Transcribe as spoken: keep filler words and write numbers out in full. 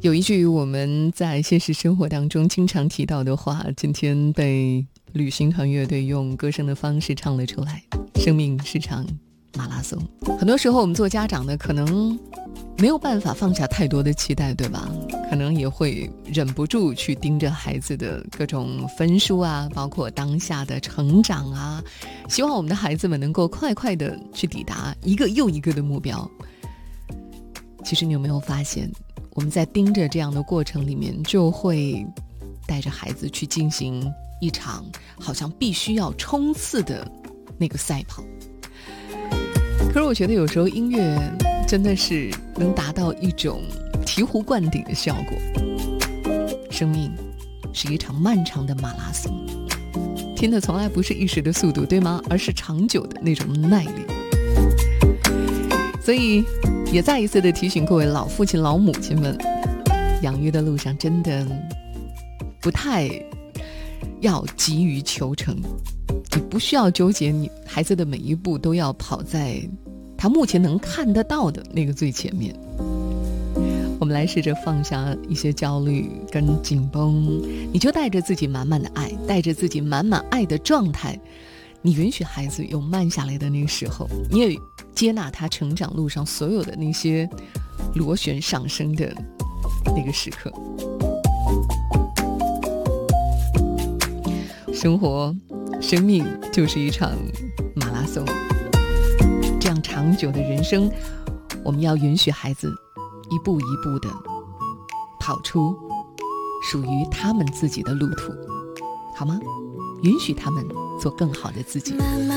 有一句我们在现实生活当中经常提到的话，今天被旅行团乐队用歌声的方式唱了出来。生命是场马拉松。很多时候我们做家长的可能没有办法放下太多的期待，对吧？可能也会忍不住去盯着孩子的各种分数啊，包括当下的成长啊，希望我们的孩子们能够快快的去抵达一个又一个的目标。其实你有没有发现，我们在盯着这样的过程里面，就会带着孩子去进行一场好像必须要冲刺的那个赛跑。可是我觉得有时候音乐真的是能达到一种醍醐灌顶的效果。生命是一场漫长的马拉松，拼的从来不是一时的速度，对吗？而是长久的那种耐力。所以也再一次的提醒各位老父亲老母亲们，养育的路上真的不太要急于求成，你不需要纠结你孩子的每一步都要跑在他目前能看得到的那个最前面。我们来试着放下一些焦虑跟紧绷，你就带着自己满满的爱，带着自己满满爱的状态，你允许孩子有慢下来的那个时候，你也接纳他成长路上所有的那些螺旋上升的那个时刻。生活生命就是一场马拉松，这样长久的人生，我们要允许孩子一步一步的跑出属于他们自己的路途，好吗？允许他们做更好的自己。